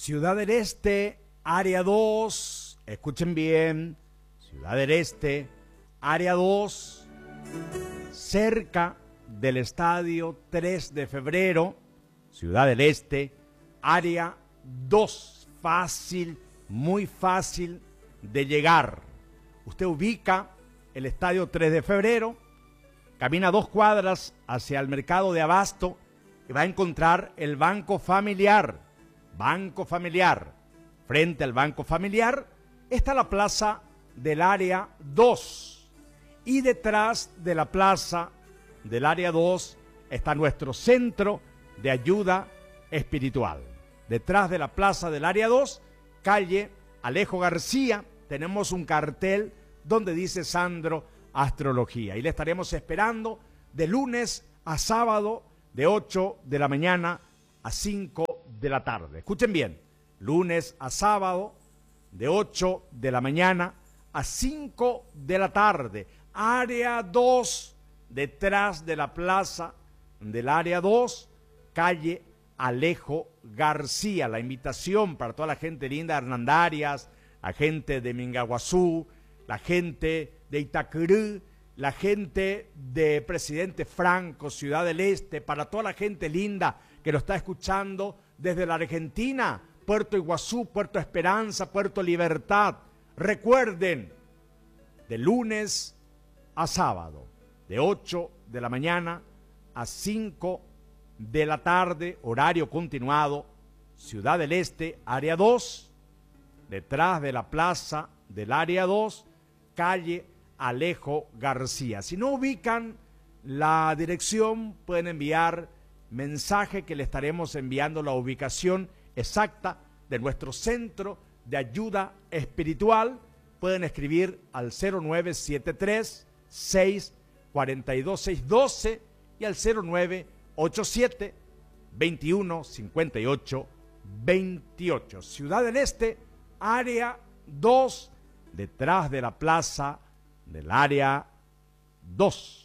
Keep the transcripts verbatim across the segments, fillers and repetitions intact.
Ciudad del Este, área dos, escuchen bien, Ciudad del Este, área dos, cerca del estadio tres de febrero, Ciudad del Este, área dos, fácil, muy fácil de llegar. Usted ubica el estadio tres de febrero, camina dos cuadras hacia el mercado de Abasto y va a encontrar el Banco Familiar. Banco Familiar. Frente al Banco Familiar está la plaza del área dos. Y detrás de la plaza del área dos está nuestro centro de ayuda espiritual. Detrás de la plaza del área dos, calle Alejo García, tenemos un cartel donde dice Sandro Astrología. Y le estaremos esperando de lunes a sábado de ocho de la mañana a cinco de la tarde. Escuchen bien, lunes a sábado de ocho de la mañana a cinco de la tarde. Área dos, detrás de la plaza del área dos, calle Alejo García. La invitación para toda la gente linda de Hernandarias, la gente de Mingaguazú, la gente de Itacurú, la gente de Presidente Franco, Ciudad del Este, para toda la gente linda que lo está escuchando desde la Argentina, Puerto Iguazú, Puerto Esperanza, Puerto Libertad. Recuerden, de lunes a sábado, de ocho de la mañana a cinco de la tarde, horario continuado, Ciudad del Este, área dos, detrás de la plaza del área dos, calle Alejo García. Si no ubican la dirección, pueden enviar mensaje que le estaremos enviando la ubicación exacta de nuestro centro de ayuda espiritual. Pueden escribir al cero nueve siete tres, seis cuatro dos, seis uno dos y al cero nueve ocho siete, veintiuno cincuenta y ocho veintiocho. Ciudad del Este, área dos, detrás de la plaza del área dos.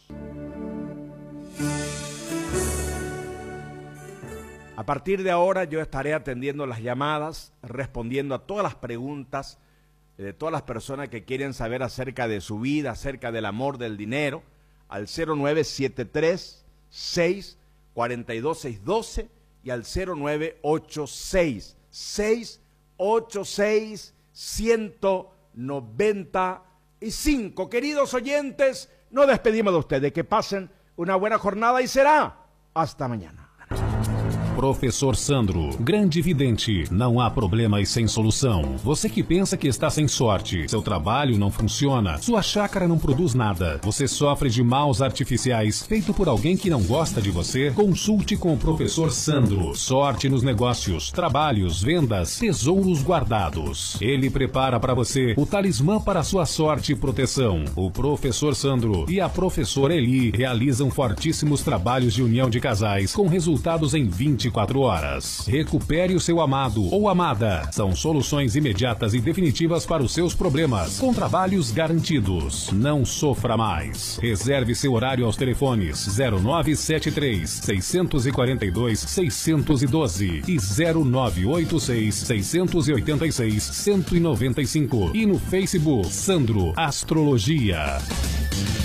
A partir de ahora yo estaré atendiendo las llamadas, respondiendo a todas las preguntas de todas las personas que quieren saber acerca de su vida, acerca del amor, del dinero, al cero nueve siete tres, seis cuatro dos, seis uno dos y al cero nueve ocho seis, seis ocho seis, uno nueve cinco. Queridos oyentes, nos despedimos de ustedes. Que pasen una buena jornada y será hasta mañana. Professor Sandro, grande vidente, não há problemas sem solução. Você que pensa que está sem sorte, seu trabalho não funciona, sua chácara não produz nada, você sofre de maus artificiais feito por alguém que não gosta de você, consulte com o Professor Sandro. Sorte nos negócios, trabalhos, vendas, tesouros guardados. Ele prepara para você o talismã para sua sorte e proteção. O Professor Sandro e a Professora Eli realizam fortíssimos trabalhos de união de casais com resultados em vinte e quatro horas. Recupere o seu amado ou amada. São soluções imediatas e definitivas para os seus problemas, com trabalhos garantidos. Não sofra mais. Reserve seu horário aos telefones zero nove sete três, seis quatro dois, seis um dois e zero nove oito seis, seis oito seis, um nove cinco e no Facebook Sandro Astrologia.